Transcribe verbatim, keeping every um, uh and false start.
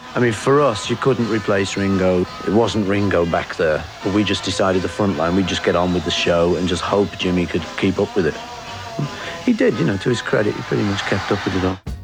I mean, for us, you couldn't replace Ringo. It wasn't Ringo back there. But we just decided the front line, we'd just get on with the show and just hope Jimmy could keep up with it. He did, you know, to his credit, he pretty much kept up with it all.